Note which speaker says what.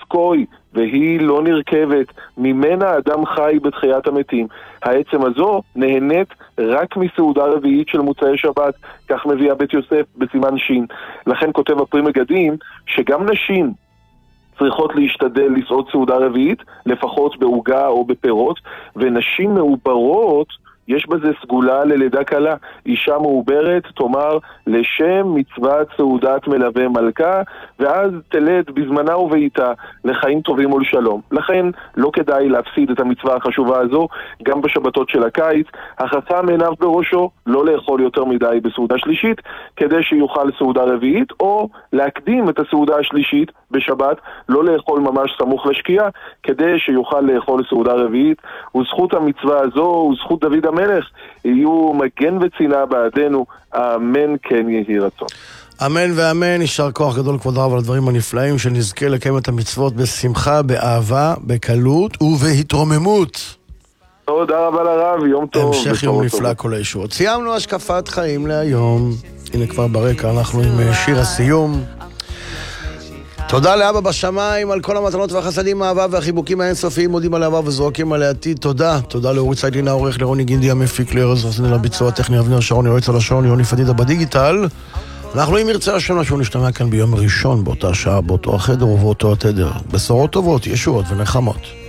Speaker 1: קוי, והיא לא נרכבת, ממנה אדם חי בתחיית המתים. העצם הזו נהנית רק מסעודה רביעית של מוצאי שבת, כך מביאה בית יוסף בסימן שין. לכן כותב הפרי מגדים שגם נשים צריכות להשתדל לסעוד סעודה רביעית, לפחות בעוגה או בפירות, ונשים מעוברות, יש בזה סגולה ללידה קלה. אישה מעוברת תאמר לשם מצוות סעודת מלווה מלכה, ואז תלד בזמנה ובעיתה לחיים טובים ולשלום. לכן לא כדאי להפסיד את המצווה החשובה הזו גם בשבתות של הקיץ. החכם עיניו בראשו לא לאכול יותר מדי בסעודה שלישית כדי שיוכל סעודה רביעית, או להקדים את הסעודה השלישית בשבת, לא לאכול ממש סמוך לשקיעה כדי שיוכל לאכול סעודה רביעית. וזכות המצווה הזו וזכות דוד המלך יהיו מגן וצינה בעדנו, אמן כן יהי רצון.
Speaker 2: אמן ואמן. יישר כוח גדול כבוד הרב על הדברים הנפלאים, שנזכה לקיים את המצוות בשמחה, באהבה, בקלות ובהתרוממות.
Speaker 1: תודה רבה לרב, יום טוב.
Speaker 2: המשך יום נפלא כל הישועות. סיימנו השקפת חיים להיום. הנה כבר ברקע אנחנו עם שיר הסיום. תודה לאבא בשמיים על כל המתנות והחסדים, האהבה והחיבוקים האינסופיים, מודים על העבר וזרוקים על העתיד. תודה לאורית סיידין העורך, לרוני גינדי המפיק, לארז רסנל הביצוע הטכני, אבנר שרון, יועץ על השעון, יוני פדידה בדיגיטל. אנחנו אם ירצה השם לשון נשתמע כאן ביום ראשון באותה שעה, באותו החדר ובאותו התדר. בשורות טובות, ישועות ונחמות.